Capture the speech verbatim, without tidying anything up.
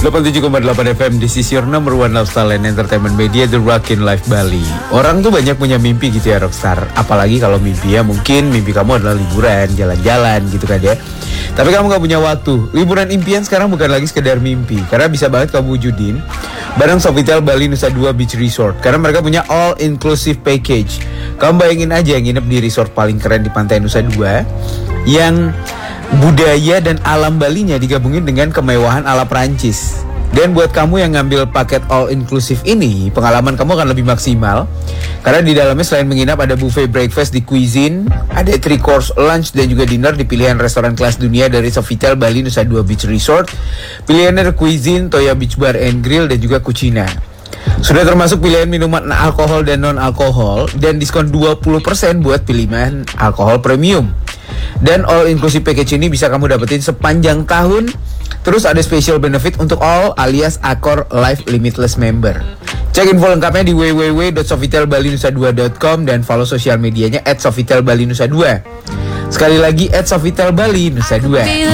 delapan puluh tujuh koma delapan F M, this is your number one lifestyle and entertainment media, The Rockin' Life Bali. Orang tuh banyak punya mimpi gitu ya Rockstar. Apalagi kalau mimpi ya mungkin mimpi kamu adalah liburan, jalan-jalan gitu kan ya. Tapi kamu gak punya waktu. Liburan impian sekarang bukan lagi sekedar mimpi, karena bisa banget kamu wujudin bareng Sofitel Bali Nusa Dua Beach Resort. Karena mereka punya all inclusive package. Kamu bayangin aja nginep di resort paling keren di pantai Nusa Dua, yang budaya dan alam Balinya digabungin dengan kemewahan ala Prancis. Dan buat kamu yang ngambil paket all inclusive ini, pengalaman kamu akan lebih maksimal. Karena di dalamnya selain menginap ada buffet breakfast di cuisine, ada three course lunch dan juga dinner di pilihan restoran kelas dunia dari Sofitel Bali Nusa Dua Beach Resort. Pilihannya cuisine, Toya Beach Bar and Grill dan juga Cucina. Sudah termasuk pilihan minuman alkohol dan non alkohol dan diskon dua puluh persen buat pilihan alkohol premium. Dan all inclusive package ini bisa kamu dapetin sepanjang tahun. Terus ada special benefit untuk all alias Accor Life Limitless member. Cek info lengkapnya di w w w dot sofitel bali nusa dua dot com dan follow sosial medianya at sofitel bali nusa dua. Sekali lagi at sofitel bali nusa dua.